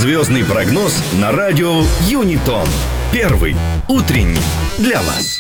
Звездный прогноз на радио Юнитон. Первый утренний для вас.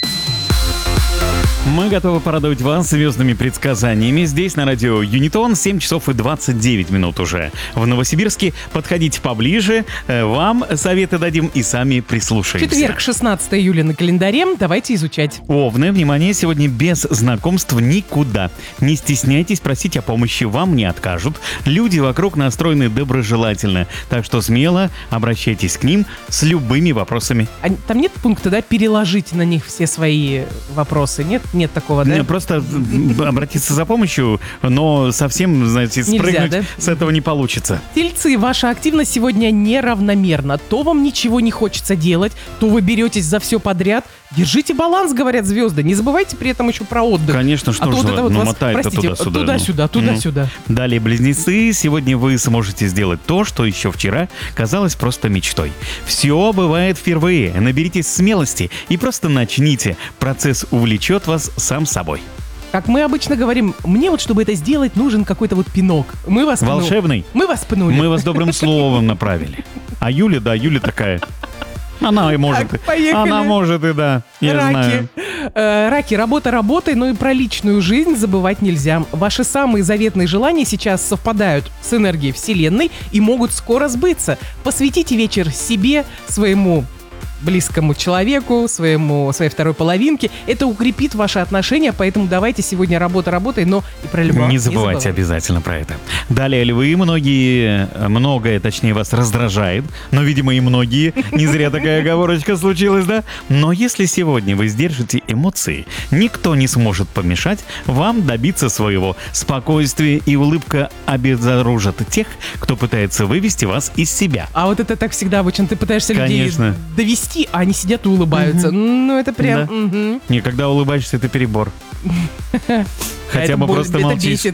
Мы готовы порадовать вас звездными предсказаниями. Здесь на радио Юнитон 7 часов и 29 минут уже. В Новосибирске. Подходите поближе, вам советы дадим и сами прислушаемся. Четверг, 16 июля на календаре. Давайте изучать. Овны, внимание, сегодня без знакомств никуда. Не стесняйтесь просить о помощи, вам не откажут. Люди вокруг настроены доброжелательно, так что смело обращайтесь к ним с любыми вопросами. А там нет пункта, да, переложить на них все свои вопросы? Нет такого, да? Просто обратиться за помощью, но совсем, знаете, спрыгнуть да? с этого не получится. Тельцы, ваша активность сегодня неравномерна. То вам ничего не хочется делать, то вы беретесь за все подряд. Держите баланс, говорят звезды. Не забывайте при этом еще про отдых. Конечно, что же мотает туда-сюда, туда-сюда. Далее, близнецы, сегодня вы сможете сделать то, что еще вчера казалось просто мечтой. Все бывает впервые. Наберитесь смелости и просто начните. Процесс увлечет вас сам собой. Как мы обычно говорим, мне вот, чтобы это сделать, нужен какой-то вот пинок. Мы вас волшебный. Мы вас пнули. Мы вас добрым словом направили. А Юля такая... Она и может. Так, поехали. Она может и да. Я знаю. Раки, работа работой, но и про личную жизнь забывать нельзя. Ваши самые заветные желания сейчас совпадают с энергией Вселенной и могут скоро сбыться. Посвятите вечер себе, своему близкому человеку, своей второй половинке. Это укрепит ваши отношения, поэтому давайте сегодня работа работой, но и про любовь не забывайте обязательно про это. Далее, львы, многое, точнее, вас раздражает, но, видимо, и многие. Не зря такая оговорочка случилась, да? Но если сегодня вы сдержите эмоции, никто не сможет помешать вам добиться своего. Спокойствие и улыбка обезоружат тех, кто пытается вывести вас из себя. А вот это так всегда обычно. Ты пытаешься людей довести, а они сидят и улыбаются. Ну, это прям... Да. Не, когда улыбаешься, это перебор. Хотя бы просто молчишь.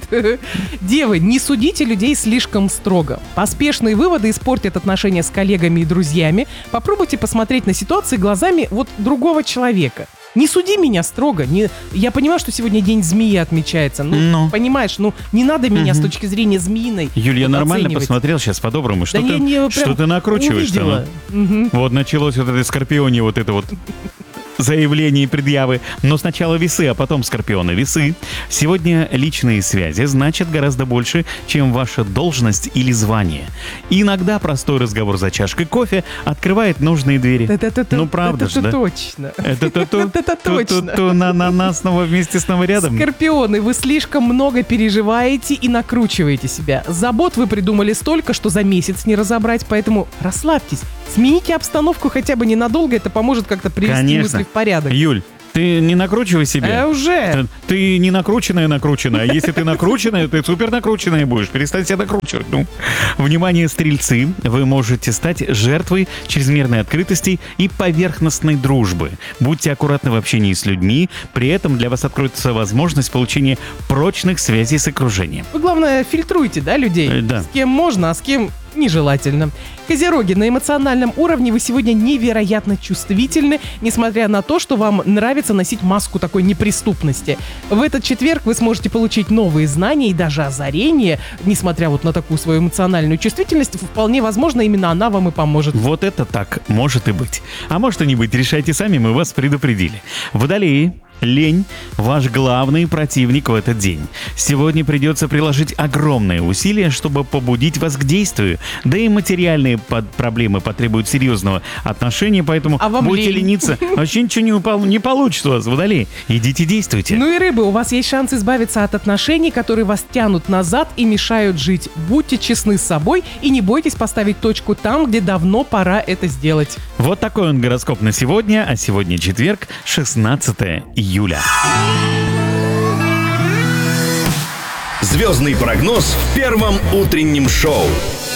Девы, не судите людей слишком строго. Поспешные выводы испортят отношения с коллегами и друзьями. Попробуйте посмотреть на ситуации глазами вот другого человека. Не суди меня строго. Я понимаю, что сегодня день змеи отмечается. Понимаешь, не надо меня с точки зрения змеиной. Юль, я нормально посмотрел сейчас по-доброму. Что ты накручиваешь-то? Вот началось вот это скорпионе, вот это вот заявления и предъявы. Но сначала весы, а потом скорпионы. Весы. Сегодня личные связи значат гораздо больше, чем ваша должность или звание. Иногда простой разговор за чашкой кофе открывает нужные двери. Ну, правда же, да? Это точно. Это точно. На снова вместе снова рядом. Скорпионы, вы слишком много переживаете и накручиваете себя. Забот вы придумали столько, что за месяц не разобрать, поэтому расслабьтесь. Смените обстановку хотя бы ненадолго, это поможет как-то привести мысли в порядок. Юль, ты не накручивай себя. Уже. Ты не накрученная. Если ты накрученная, ты супер накрученная будешь. Перестань себя накручивать. Внимание, стрельцы. Вы можете стать жертвой чрезмерной открытости и поверхностной дружбы. Будьте аккуратны в общении с людьми. При этом для вас откроется возможность получения прочных связей с окружением. Вы, главное, фильтруйте, людей? Да. С кем можно, а с кем нежелательно. Козероги, на эмоциональном уровне вы сегодня невероятно чувствительны, несмотря на то, что вам нравится носить маску такой неприступности. В этот четверг вы сможете получить новые знания и даже озарения, несмотря вот на такую свою эмоциональную чувствительность, вполне возможно, именно она вам и поможет. Вот это так может и быть. А может и не быть, решайте сами, мы вас предупредили. Водолеи. Лень – ваш главный противник в этот день. Сегодня придется приложить огромные усилия, чтобы побудить вас к действию. Да и материальные проблемы потребуют серьезного отношения, поэтому будете лениться. Вообще ничего не получится у вас, водолей. Идите действуйте. Ну и рыбы, у вас есть шанс избавиться от отношений, которые вас тянут назад и мешают жить. Будьте честны с собой и не бойтесь поставить точку там, где давно пора это сделать. Вот такой он гороскоп на сегодня, а сегодня четверг, 16 июля. Звездный прогноз в первом утреннем шоу.